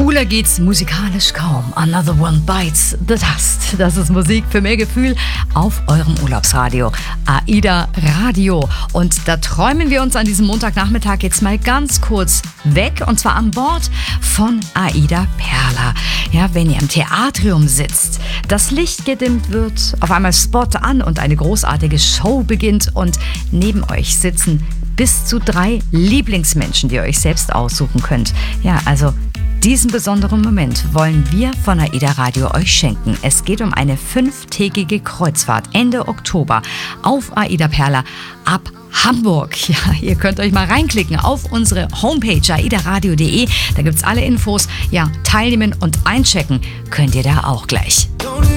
Cooler geht's musikalisch kaum. Another One Bites the Dust. Das ist Musik für mehr Gefühl auf eurem Urlaubsradio. AIDA Radio. Und da träumen wir uns an diesem Montagnachmittag jetzt mal ganz kurz weg. Und zwar an Bord von AIDA Perla. Ja, wenn ihr im Theatrium sitzt, das Licht gedimmt wird, auf einmal Spot an und eine großartige Show beginnt und neben euch sitzen bis zu 3 Lieblingsmenschen, die ihr euch selbst aussuchen könnt. Ja, also diesen besonderen Moment wollen wir von AIDA Radio euch schenken. Es geht um eine 5-tägige Kreuzfahrt Ende Oktober auf AIDA Perla ab Hamburg. Ja, ihr könnt euch mal reinklicken auf unsere Homepage aidaradio.de. Da gibt's alle Infos. Ja, teilnehmen und einchecken könnt ihr da auch gleich.